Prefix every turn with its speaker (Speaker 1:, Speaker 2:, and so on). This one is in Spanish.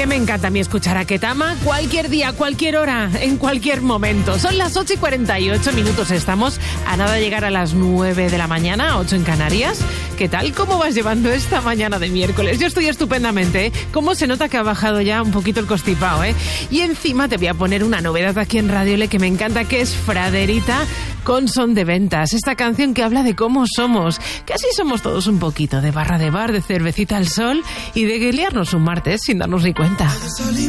Speaker 1: Que me encanta a mí escuchar a Ketama cualquier día, cualquier hora, en cualquier momento. Son las 8:48. Estamos a nada de llegar a las 9 de la mañana, 8 en Canarias. ¿Qué tal? ¿Cómo vas llevando esta mañana de miércoles? Yo estoy estupendamente, ¿eh? ¿Cómo se nota que ha bajado ya un poquito el constipado, eh? Y encima te voy a poner una novedad aquí en Radio L que me encanta, que es Fraderita con Son de Ventas. Esta canción que habla de cómo somos. Que así somos todos un poquito, de barra de bar, de cervecita al sol y de liarnos un martes sin darnos ni cuenta.